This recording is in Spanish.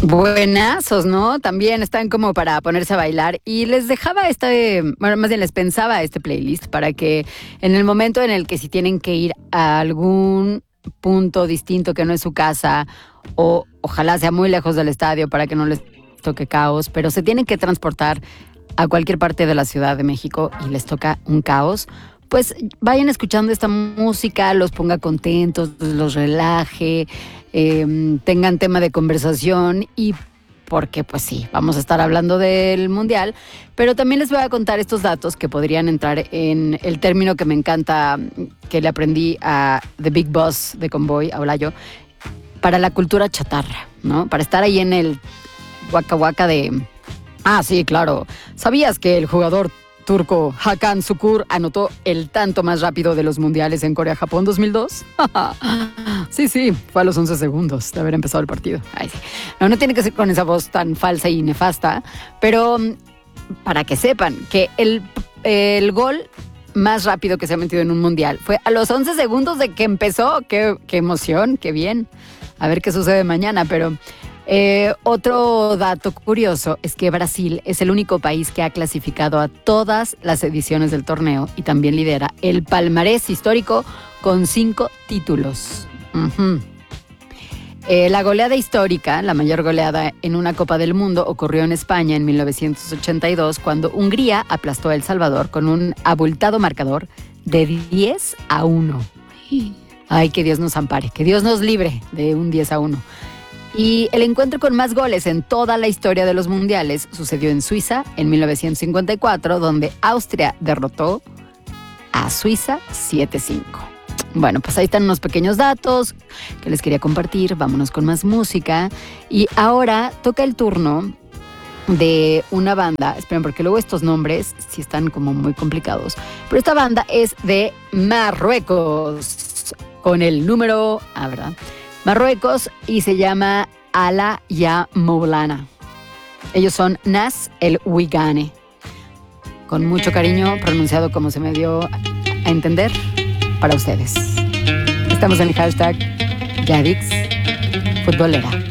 Buenazos, ¿no? También están como para ponerse a bailar y les dejaba bueno, más bien les pensaba este playlist para que en el momento en el que si tienen que ir a algún punto distinto que no es su casa o ojalá sea muy lejos del estadio para que no les toque caos, pero se tienen que transportar a cualquier parte de la Ciudad de México y les toca un caos, pues vayan escuchando esta música, los ponga contentos, los relaje, tengan tema de conversación y porque pues sí, vamos a estar hablando del Mundial, pero también les voy a contar estos datos que podrían entrar en el término que me encanta, que le aprendí a The Big Boss de Convoy, a Olayo, para la cultura chatarra, ¿no? Para estar ahí en el waka waka de... Ah, sí, claro. ¿Sabías que el jugador turco Hakan Şükür anotó el tanto más rápido de los mundiales en Corea-Japón 2002? Sí, fue a los 11 segundos de haber empezado el partido. Ay, sí. No tiene que ser con esa voz tan falsa y nefasta, pero para que sepan que el gol más rápido que se ha metido en un mundial fue a los 11 segundos de que empezó. Qué emoción, qué bien. A ver qué sucede mañana, pero... otro dato curioso es que Brasil es el único país que ha clasificado a todas las ediciones del torneo y también lidera el palmarés histórico con 5 títulos. Uh-huh. La goleada histórica, la mayor goleada en una Copa del Mundo, ocurrió en España en 1982 cuando Hungría aplastó a El Salvador con un abultado marcador de 10-1. Ay, que Dios nos ampare, que Dios nos libre de un 10-1. Y el encuentro con más goles en toda la historia de los mundiales sucedió en Suiza en 1954, donde Austria derrotó a Suiza 7-5. Bueno, pues ahí están unos pequeños datos que les quería compartir. Vámonos con más música. Y ahora toca el turno de una banda. Esperen, porque luego estos nombres sí están como muy complicados. Pero esta banda es de Marruecos, con el número... ¿verdad? Marruecos, y se llama Ala Ya Moulana. Ellos son Nas El Ouigane. Con mucho cariño, pronunciado como se me dio a entender, para ustedes. Estamos en el hashtag Yadix Futbolera.